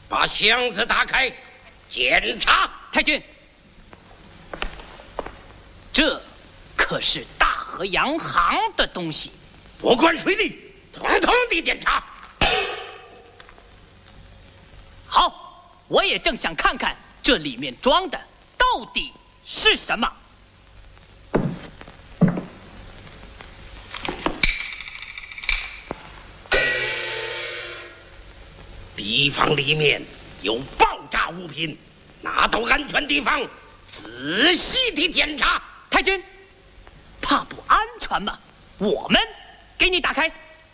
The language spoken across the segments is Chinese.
把箱子打开，检查。 太君，这可是大河洋行的东西， 不管谁的，统统的检查。 好，我也正想看看这里面装的到底是什么。 地方里面有爆炸物品，拿到安全地方仔细的检查。 太君，怕不安全吗？我们给你打开。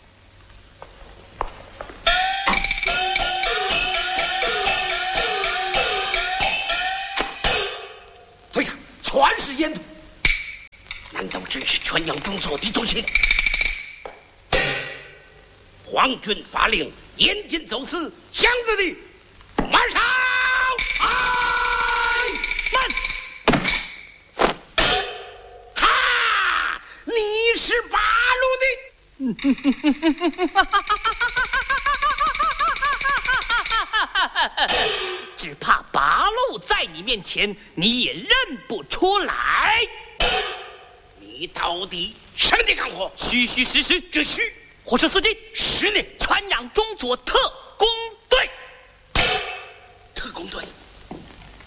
队长，全是烟土，难道真是全洋中做的东西？皇军发令，严禁走私箱子的，马上！慢！哈！你是八路的？ 只怕八路在你面前你也认不出来。 你到底什么地干活？ 虚虚实实， 这虚火车司机是呢， 全养中左特工队。 特工队。